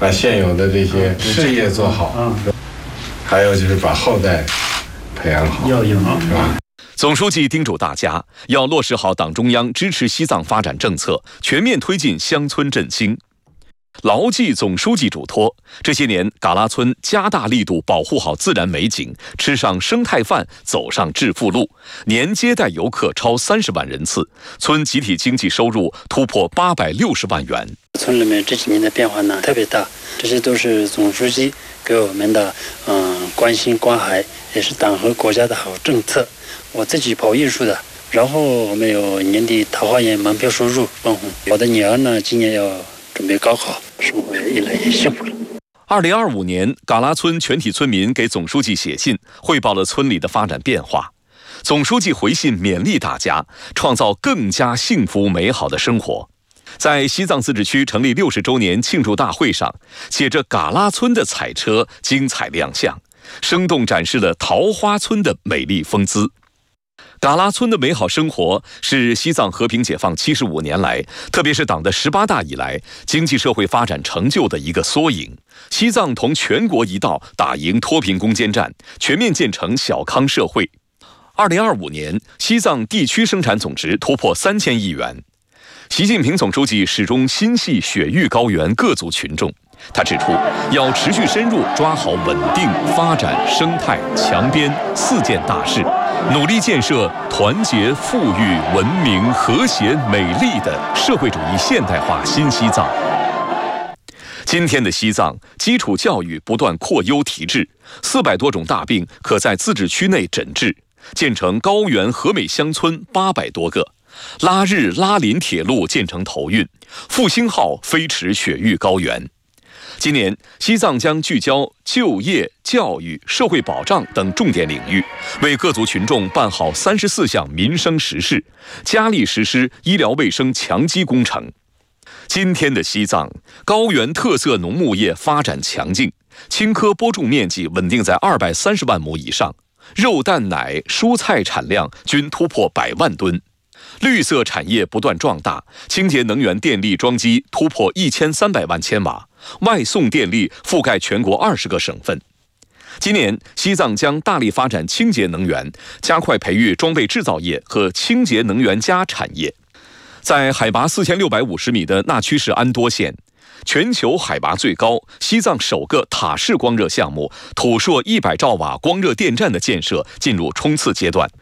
把现有的这些事业做好，还有就是把后代培养好， 要养， 是吧？ 总书记叮嘱大家要落实好党中央支持西藏发展政策，全面推进乡村振兴。牢记总书记嘱托，这些年嘎拉村加大力度保护好自然美景，吃上生态饭，走上致富路，年接待游客超30万人次，村集体经济收入突破860万元。 村里面这几年的变化呢特别大，这些都是总书记给我们的关心关怀，也是党和国家的好政策。我自己跑艺术的，然后我们有年底桃花源门票收入分红。我的女儿呢今年要准备高考，生活越来越幸福了。 2025年，嘎拉村全体村民给总书记写信，汇报了村里的发展变化。总书记回信勉励大家，创造更加幸福美好的生活。在西藏自治区成立60周年庆祝大会上，写着嘎拉村的彩车精彩亮相，生动展示了桃花村的美丽风姿。嘎拉村的美好生活是西藏和平解放75年来，特别是党的18大以来经济社会发展成就的一个缩影。西藏同全国一道打赢脱贫攻坚战，全面建成小康社会。2025年，西藏地区生产总值突破3000亿元。习近平总书记始终心系雪域高原各族群众。他指出，要持续深入抓好稳定、发展、生态、强边4件大事，努力建设团结、富裕、文明、和谐、美丽的社会主义现代化新西藏。今天的西藏，基础教育不断扩优提质，400多种大病可在自治区内诊治，建成高原和美乡村800多个。拉日拉林铁路建成投运，复兴号飞驰雪域高原。今年，西藏将聚焦就业、教育、社会保障等重点领域，为各族群众办好34项民生实事，加力实施医疗卫生强基工程。今天的西藏，高原特色农牧业发展强劲，青稞播种面积稳定在230万亩以上，肉蛋奶、蔬菜产量均突破100万吨。绿色产业不断壮大，清洁能源电力装机突破1300万千瓦，外送电力覆盖全国20个省份。今年，西藏将大力发展清洁能源，加快培育装备制造业和清洁能源加产业。在海拔4650米的纳曲市安多县，全球海拔最高、西藏首个塔式光热项目土硕100兆瓦光热电站的建设进入冲刺阶段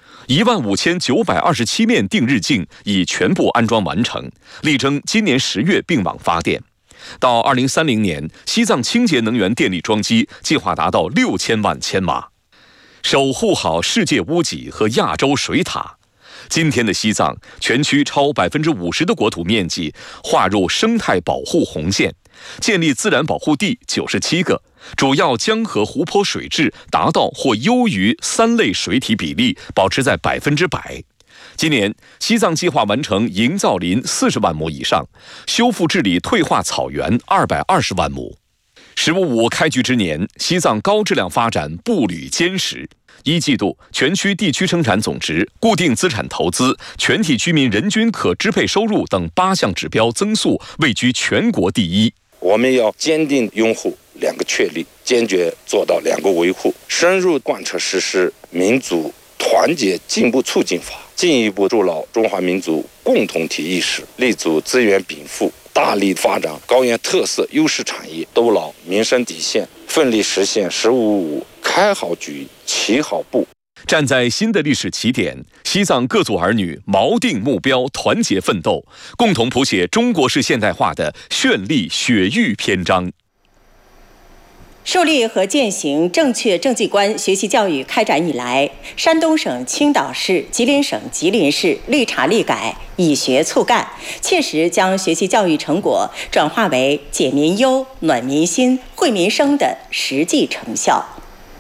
，15927面定日镜已全部安装完成，力争今年10月并网发电。到2030年，西藏清洁能源电力装机计划达到6000万千瓦，守护好世界屋脊和亚洲水塔。今天的西藏，全区超50%的国土面积划入生态保护红线，建立自然保护地97个，主要江河湖泊水质达到或优于3类水体比例，保持在100%。今年，西藏计划完成营造林40万亩以上，修复治理退化草原220万亩。“十五五”开局之年，西藏高质量发展步履坚实。1季度，全区地区生产总值、固定资产投资、全体居民人均可支配收入等8项指标增速位居全国第一。 我们要坚定拥护2个确立，坚决做到2个维护，深入贯彻实施民族团结进步促进法，进一步筑牢中华民族共同体意识，立足资源禀赋，大力发展高原特色优势产业，兜牢民生底线，奋力实现“十五五”开好局、起好步。 站在新的历史起点，西藏各族儿女锚定目标，团结奋斗，共同谱写中国式现代化的绚丽雪域篇章。 树立和践行正确政绩观学习教育开展以来，山东省青岛市、吉林省吉林市绿查绿改，以学促干，切实将学习教育成果转化为解民忧、暖民心、惠民生的实际成效。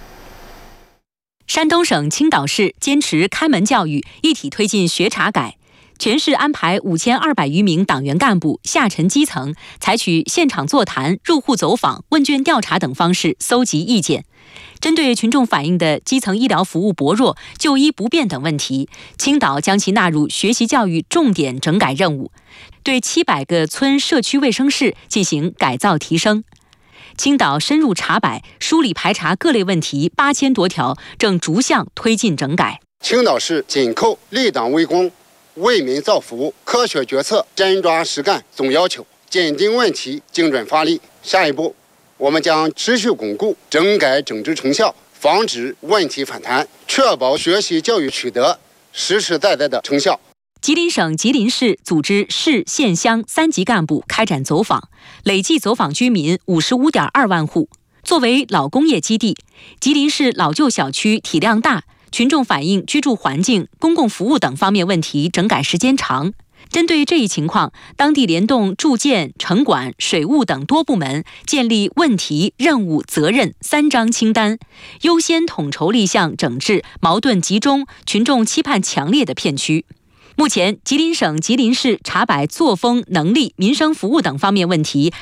山东省青岛市坚持开门教育，一体推进学查改。全市安排5200余名党员干部下沉基层，采取现场座谈、入户走访、问卷调查等方式搜集意见。针对群众反映的基层医疗服务薄弱、就医不便等问题，青岛将其纳入学习教育重点整改任务，对700个村社区卫生室进行改造提升。 青岛深入查摆，梳理排查各类问题8000多条，正逐项推进整改。 青岛市紧扣立党为公、为民造福、科学决策、真抓实干总要求，坚定问题，精准发力。下一步，我们将持续巩固整改整治成效，防止问题反弹，确保学习教育取得实实在在的成效。 吉林省吉林市组织市县乡3级干部开展走访，累计走访居民55.2万户。作为老工业基地，吉林市老旧小区体量大，群众反映居住环境、公共服务等方面问题整改时间长。针对这一情况，当地联动住建、城管、水务等多部门，建立问题、任务、责任3张清单，优先统筹立项整治矛盾集中、群众期盼强烈的片区。目前，吉林省吉林市查摆作风、能力、民生服务等方面问题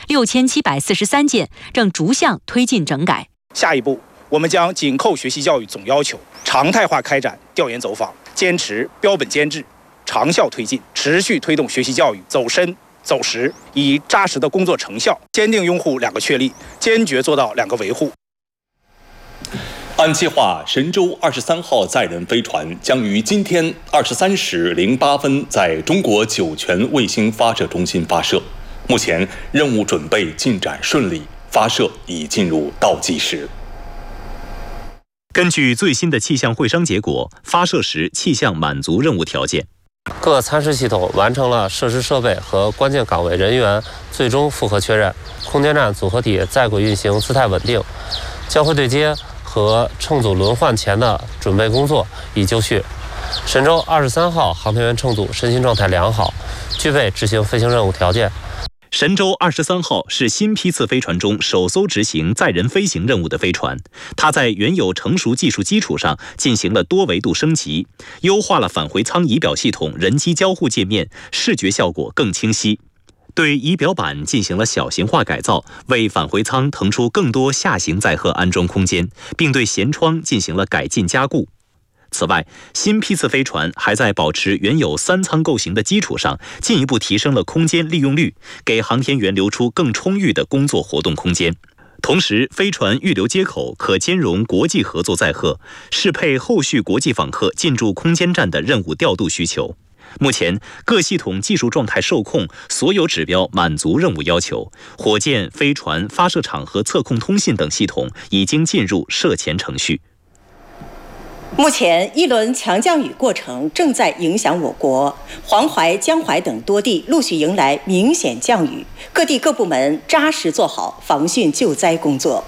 6743件，正逐项推进整改。 下一步，我们将紧扣学习教育总要求，常态化开展调研走访，坚持标本兼治，长效推进，持续推动学习教育走深走实，以扎实的工作成效，坚定拥护2个确立，坚决做到2个维护。 按计划，神舟23号载人飞船将于今天23时08分在中国酒泉卫星发射中心发射。目前任务准备进展顺利，发射已进入倒计时。根据最新的气象会商结果，发射时气象满足任务条件。 各参试系统完成了设施设备和关键岗位人员最终复核确认，空间站组合体在轨运行姿态稳定，交会对接和乘组轮换前的准备工作已就绪。神舟23号航天员乘组身心状态良好，具备执行飞行任务条件。 神舟23号是新批次飞船中首艘执行载人飞行任务的飞船，它在原有成熟技术基础上进行了多维度升级，优化了返回舱仪表系统人机交互界面，视觉效果更清晰。对仪表板进行了小型化改造，为返回舱腾出更多下行载荷安装空间，并对舷窗进行了改进加固。此外，新批次飞船还在保持原有3舱构型的基础上，进一步提升了空间利用率，给航天员留出更充裕的工作活动空间。同时，飞船预留接口可兼容国际合作载荷，适配后续国际访客进驻空间站的任务调度需求。目前，各系统技术状态受控，所有指标满足任务要求。火箭、飞船、发射场和测控通信等系统已经进入射前程序。 目前，一轮强降雨过程正在影响我国，黄淮、江淮等多地陆续迎来明显降雨，各地各部门扎实做好防汛救灾工作。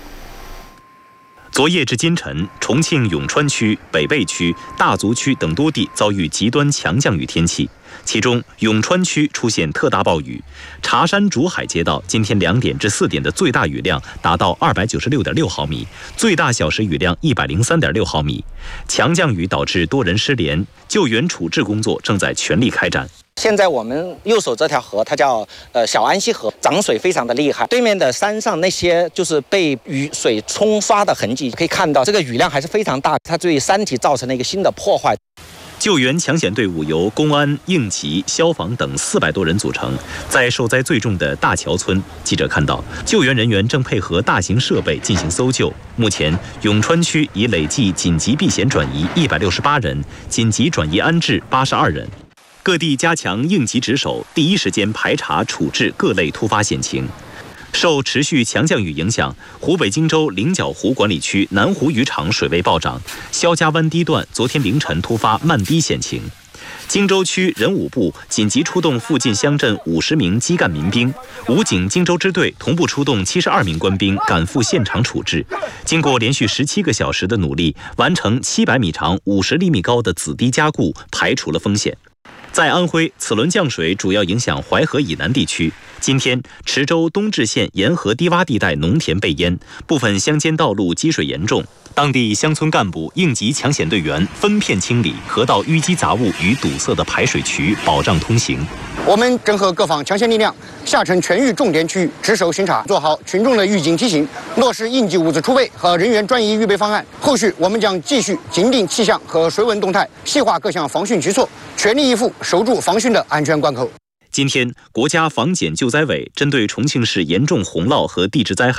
昨夜至今晨，重庆永川区、北碚区、大足区等多地遭遇极端强降雨天气，其中永川区出现特大暴雨，茶山竹海街道今天2点至4点的最大雨量达到296.6毫米，最大小时雨量103.6毫米。强降雨导致多人失联，救援处置工作正在全力开展。 现在我们右手这条河，它叫小安溪河，涨水非常的厉害。对面的山上那些就是被雨水冲刷的痕迹，可以看到这个雨量还是非常大，它对山体造成了一个新的破坏。 救援抢险队伍由公安、应急、消防等400多人组成。在受灾最重的大桥村，记者看到救援人员正配合大型设备进行搜救。目前，永川区已累计紧急避险转移168人，紧急转移安置82人。各地加强应急值守，第一时间排查处置各类突发险情。受持续强降雨影响，湖北荆州菱角湖管理区南湖渔场水位暴涨，肖家湾堤段昨天凌晨突发漫堤险情。荆州区人武部紧急出动附近乡镇50名基干民兵，武警荆州支队同步出动72名官兵赶赴现场处置。经过连续17个小时的努力，完成700米长、50厘米高的子堤加固，排除了风险。在安徽，此轮降水主要影响淮河以南地区。今天，池州东至县沿河低洼地带农田被淹，部分乡间道路积水严重。当地乡村干部、应急抢险队员分片清理河道淤积杂物与堵塞的排水渠，保障通行。 我们整合各方强县力量，下沉全域重点区域，值守巡查，做好群众的预警提醒，落实应急物资储备和人员转移预备方案。后续我们将继续紧盯气象和水文动态，细化各项防汛举措，全力以赴守住防汛的安全关口。 今天，国家防检救灾委针对重庆市严重洪涝和地质灾害